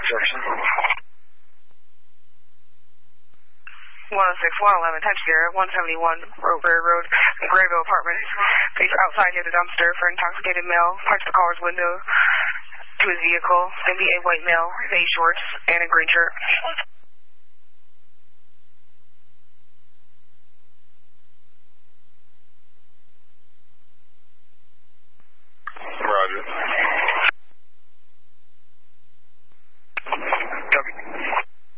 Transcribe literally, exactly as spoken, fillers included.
Jefferson. one oh six, one eleven, Times Square, one seventy-one Roseberry Road, Grayville Apartments. Police are outside near the dumpster for intoxicated male. Parked the car's window to his vehicle. Maybe a white male, beige shorts, and a green shirt.